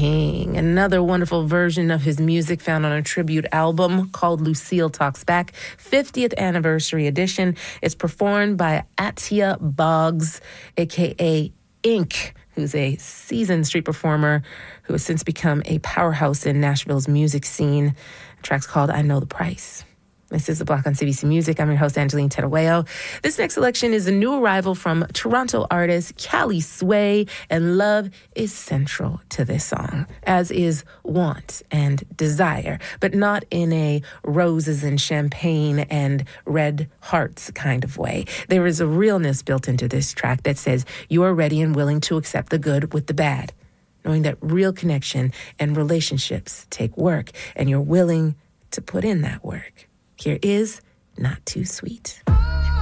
King. Another wonderful version of his music found on a tribute album called Lucille Talks Back, 50th Anniversary Edition. It's performed by Atia Boggs, a.k.a. Ink, who's a seasoned street performer who has since become a powerhouse in Nashville's music scene. The track's called I Know the Price. This is The Block on CBC Music. I'm your host, Angeline Terueo. This next selection is a new arrival from Toronto artist Callie Sway, and love is central to this song, as is want and desire, but not in a roses and champagne and red hearts kind of way. There is a realness built into this track that says you are ready and willing to accept the good with the bad, knowing that real connection and relationships take work, and you're willing to put in that work. Here is Not Too Sweet.